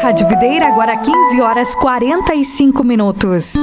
Rádio Videira, agora 15h45.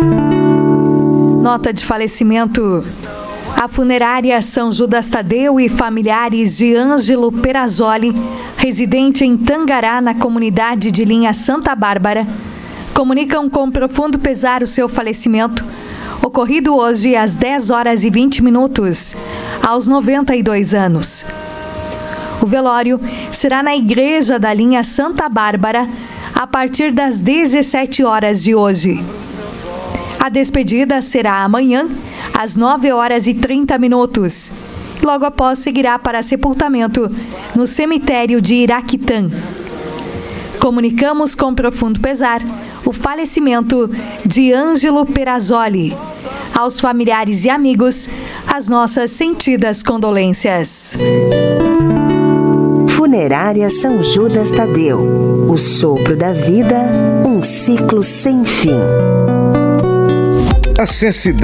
Nota de falecimento. A funerária São Judas Tadeu e familiares de Ângelo Perazzoli, residente em Tangará, na comunidade de Linha Santa Bárbara, comunicam com profundo pesar o seu falecimento, ocorrido hoje às 10h20, aos 92 anos. O velório será na igreja da Linha Santa Bárbara, a partir das 17 horas de hoje. A despedida será amanhã, às 9h30. Logo após, seguirá para sepultamento no cemitério de Iraquitã. Comunicamos com profundo pesar o falecimento de Ângelo Perazzoli. Aos familiares e amigos, as nossas sentidas condolências. Funerária São Judas Tadeu. O sopro da vida, um ciclo sem fim. Acesse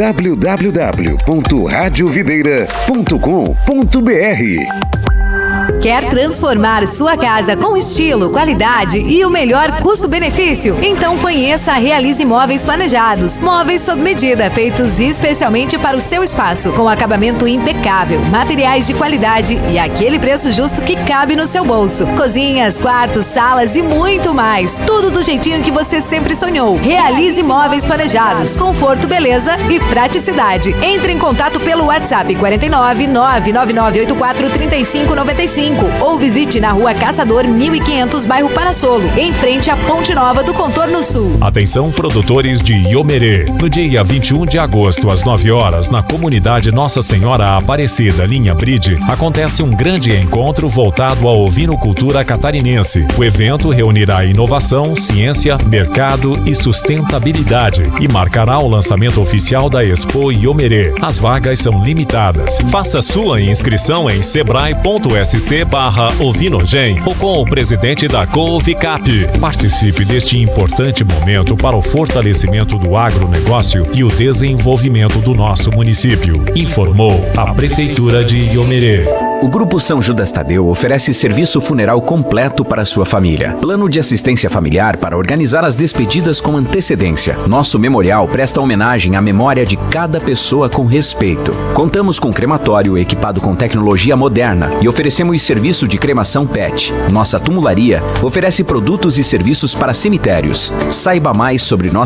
www.radiovideira.com.br. Quer transformar sua casa com estilo, qualidade e o melhor custo-benefício? Então conheça a Realize Móveis Planejados. Móveis sob medida, feitos especialmente para o seu espaço, com acabamento impecável, materiais de qualidade e aquele preço justo que cabe no seu bolso. Cozinhas, quartos, salas e muito mais. Tudo do jeitinho que você sempre sonhou. Realize Móveis Planejados. Conforto, beleza e praticidade. Entre em contato pelo WhatsApp 49 99984 3595 ou visite na Rua Caçador 1500, bairro Parassolo, em frente à Ponte Nova do Contorno Sul. Atenção, produtores de Iomerê. No dia 21 de agosto, às 9h, na comunidade Nossa Senhora Aparecida, linha Bride, acontece um grande encontro voltado à ovinocultura catarinense. O evento reunirá inovação, ciência, mercado e sustentabilidade e marcará o lançamento oficial da Expo Iomerê. As vagas são limitadas. Faça sua inscrição em sebrae.sc/ovinogen ou com o presidente da Coovicap. Participe deste importante momento para o fortalecimento do agronegócio e o desenvolvimento do nosso município. Informou a Prefeitura de Iomerê. O Grupo São Judas Tadeu oferece serviço funeral completo para sua família. Plano de assistência familiar para organizar as despedidas com antecedência. Nosso memorial presta homenagem à memória de cada pessoa com respeito. Contamos com crematório equipado com tecnologia moderna e oferecemos serviço de cremação PET. Nossa tumularia oferece produtos e serviços para cemitérios. Saiba mais sobre nossa